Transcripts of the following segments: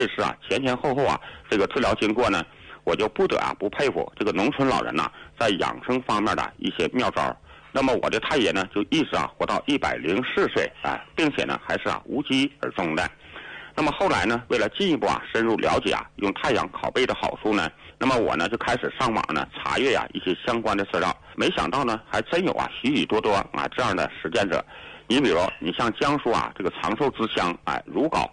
这是前前后后这个治疗经过呢，我就不得不佩服这个农村老人在养生方面的一些妙招。那么我的太爷呢就一直活到104岁，并且呢还是无疾而终的。那么后来呢，为了进一步深入了解用太阳烤贝的好处呢，那么我呢就开始上网呢查阅一些相关的资料。没想到呢还真有许许多多这样的实践者。你比如你像江苏这个长寿之乡如皋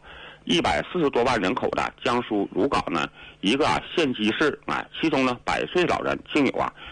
，140多万人口的江苏如皋呢，一个县级市其中呢100岁老人竟有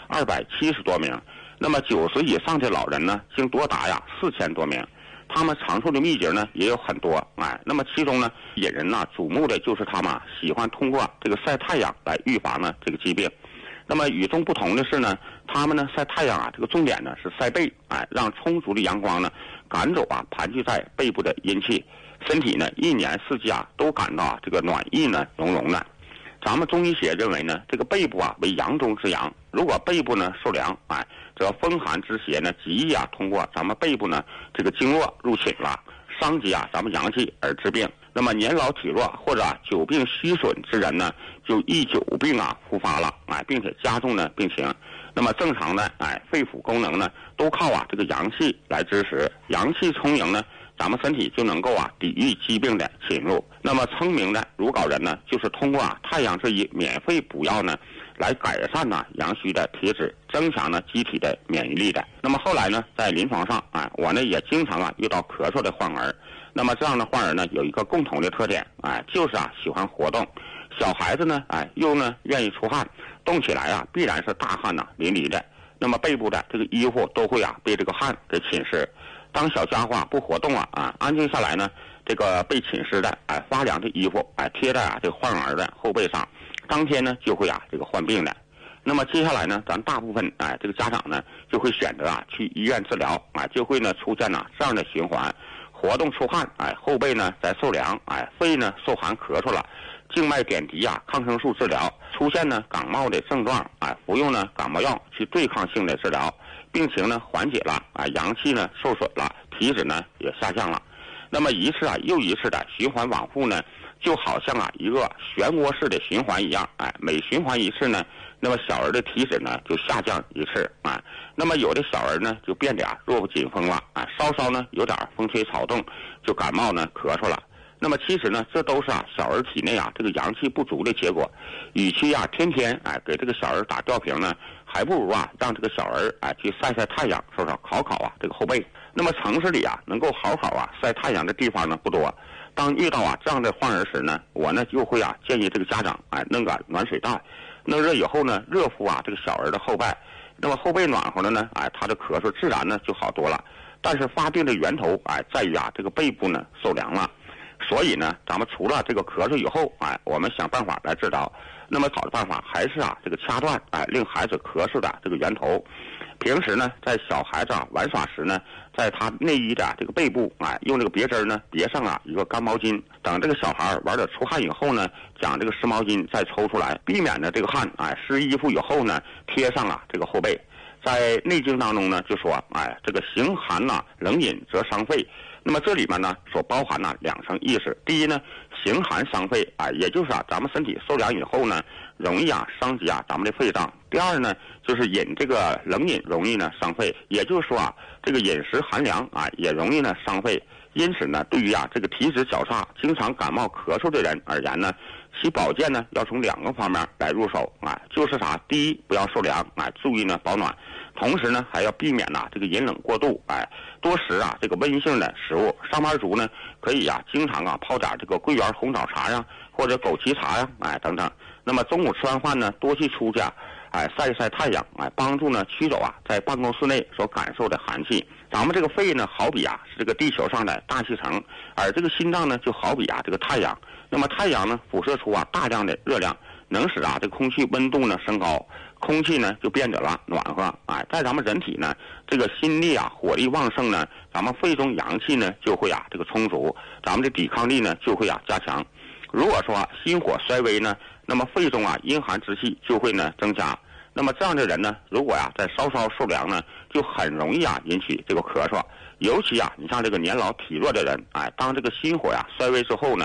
270多名，那么90以上的老人呢竟多达4000多名。他们长寿的秘诀呢也有很多，那么其中呢引人瞩目的就是他们喜欢通过这个晒太阳来预防呢这个疾病。那么与众不同的是呢，他们呢晒太阳这个重点呢是晒背，让充足的阳光呢赶走盘踞在背部的阴气，身体呢一年四季都感到这个暖意呢融融的。咱们中医学认为呢，这个背部为阳中之阳，如果背部呢受凉，则风寒之邪呢极易通过咱们背部呢这个经络入侵了，伤及咱们阳气而致病。那么年老体弱或者久病虚损之人呢，就易久病复发了，并且加重呢病情。那么正常的肺腑功能呢，都靠这个阳气来支持，阳气充盈呢，咱们身体就能够抵御疾病的侵入。那么聪明的如皋人呢，就是通过太阳这一免费补药呢，来改善阳虚的体质，增强呢机体的免疫力的。那么后来呢，在临床上我呢也经常遇到咳嗽的患儿。那么这样的患儿呢，有一个共同的特点就是喜欢活动。小孩子呢又呢愿意出汗，动起来必然是大汗淋漓的。那么背部的这个衣服都会被这个汗给侵蚀。当小家伙不活动安静下来呢，这个被侵蚀的发凉的衣服贴在这个患儿的后背上，当天呢就会这个患病的。那么接下来呢，咱大部分这个家长呢就会选择去医院治疗，就会呢出现这样的循环：活动出汗，后背呢在受凉，肺呢受寒咳嗽了，静脉点滴抗生素治疗，出现呢感冒的症状，服用呢感冒药去对抗性的治疗，病情呢缓解了，阳气呢受损了，体质呢也下降了。那么一次又一次的循环往复呢，就好像一个漩涡式的循环一样，每循环一次呢，那么小儿的体质呢就下降一次，那么有的小儿呢就变得弱不禁风了，稍稍呢有点风吹草动就感冒呢咳嗽了。那么其实呢，这都是小儿体内这个阳气不足的结果。与其天天给这个小儿打吊瓶呢，还不如让这个小儿去晒晒太阳，烧烧烤烤这个后背。那么城市里能够好好晒太阳的地方呢不多。当遇到这样的患儿时呢，我呢就会建议这个家长弄个暖水袋，弄热以后呢热敷这个小儿的后背。那么后背暖和了呢，他的咳嗽自然呢就好多了。但是发病的源头在于这个背部呢受凉了。所以呢，咱们除了这个咳嗽以后，我们想办法来治疗。那么好的办法还是这个掐断令孩子咳嗽的这个源头。平时呢，在小孩子玩耍时呢，在他内衣的这个背部用这个别针呢别上一个干毛巾。等这个小孩玩点出汗以后呢，将这个湿毛巾再抽出来，避免呢这个汗湿衣服以后呢贴上这个后背。在《内经》当中呢就说这个行寒冷饮则伤肺。那么这里面呢所包含两层意思。第一呢，行寒伤肺也就是咱们身体受凉以后呢，容易伤及咱们的肺脏。第二呢，就是饮这个冷饮容易呢伤肺，也就是说这个饮食寒凉也容易呢伤肺。因此呢，对于这个体质较差、经常感冒咳嗽的人而言呢，其保健呢要从2个方面来入手就是啥？第一，不要受凉注意呢保暖，同时呢还要避免这个饮冷过度多食这个温性的食物。上班族呢可以经常泡点这个桂圆红枣茶或者枸杞茶等等。那么中午吃完饭呢，多去出去晒一晒太阳帮助呢驱走在办公室内所感受的寒气。咱们这个肺呢好比是这个地球上的大气层，而这个心脏呢就好比这个太阳。那么太阳呢辐射出大量的热量，能使这个空气温度呢升高，空气呢就变得了暖和在咱们人体呢这个心力火力旺盛呢，咱们肺中阳气呢就会这个充足，咱们的抵抗力呢就会加强。如果说心火衰微呢，那么肺中阴寒之气就会呢增加。那么这样的人呢，如果在稍稍受凉呢，就很容易引起这个咳嗽。尤其你像这个年老体弱的人当这个心火衰微之后呢，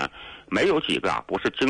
没有几个啊不是经